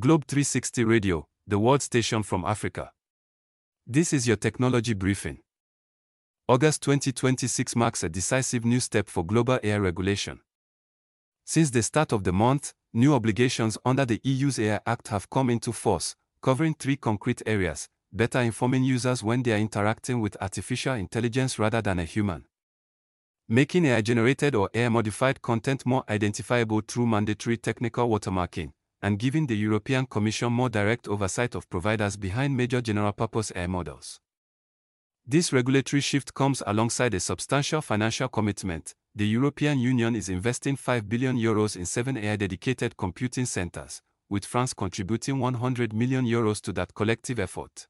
Globe 360 Radio, the world station from Africa. This is your technology briefing. August 2026 marks a decisive new step for global AI regulation. Since the start of the month, new obligations under the EU's AI Act have come into force, covering 3 concrete areas: better informing users when they are interacting with artificial intelligence rather than a human, making AI-generated or AI-modified content more identifiable through mandatory technical watermarking, and giving the European Commission more direct oversight of providers behind major general-purpose AI models. This regulatory shift comes alongside a substantial financial commitment. The European Union is investing €5 billion in 7 AI-dedicated computing centers, with France contributing €100 million to that collective effort.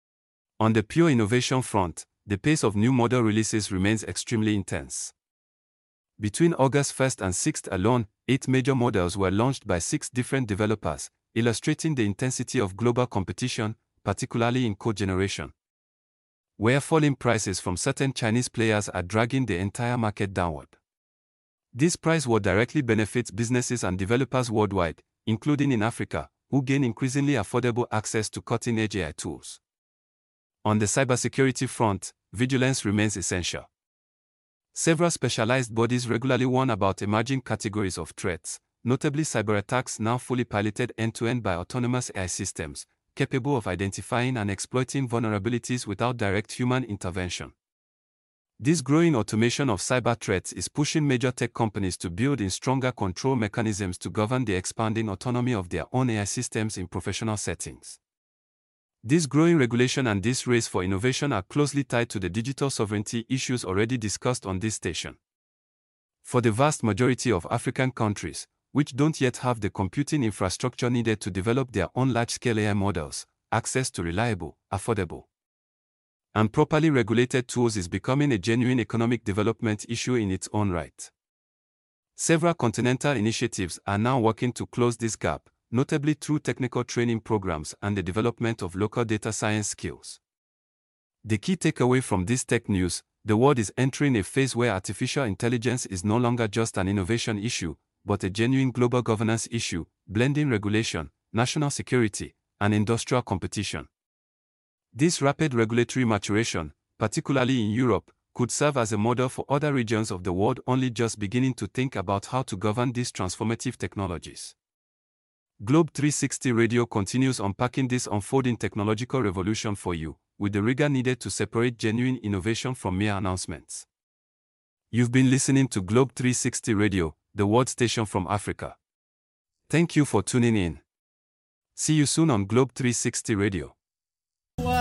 On the pure innovation front, the pace of new model releases remains extremely intense. Between August 1st and 6th alone, 8 major models were launched by 6 different developers, illustrating the intensity of global competition, particularly in code generation, where falling prices from certain Chinese players are dragging the entire market downward. This price war directly benefits businesses and developers worldwide, including in Africa, who gain increasingly affordable access to cutting-edge AI tools. On the cybersecurity front, vigilance remains essential. Several specialized bodies regularly warn about emerging categories of threats, notably cyberattacks now fully piloted end-to-end by autonomous AI systems, capable of identifying and exploiting vulnerabilities without direct human intervention. This growing automation of cyber threats is pushing major tech companies to build in stronger control mechanisms to govern the expanding autonomy of their own AI systems in professional settings. This growing regulation and this race for innovation are closely tied to the digital sovereignty issues already discussed on this station. For the vast majority of African countries, which don't yet have the computing infrastructure needed to develop their own large-scale AI models, access to reliable, affordable, and properly regulated tools is becoming a genuine economic development issue in its own right. Several continental initiatives are now working to close this gap, notably through technical training programs and the development of local data science skills. The key takeaway from this tech news: the world is entering a phase where artificial intelligence is no longer just an innovation issue, but a genuine global governance issue, blending regulation, national security, and industrial competition. This rapid regulatory maturation, particularly in Europe, could serve as a model for other regions of the world only just beginning to think about how to govern these transformative technologies. Globe 360 Radio continues unpacking this unfolding technological revolution for you, with the rigor needed to separate genuine innovation from mere announcements. You've been listening to Globe 360 Radio, the world station from Africa. Thank you for tuning in. See you soon on Globe 360 Radio.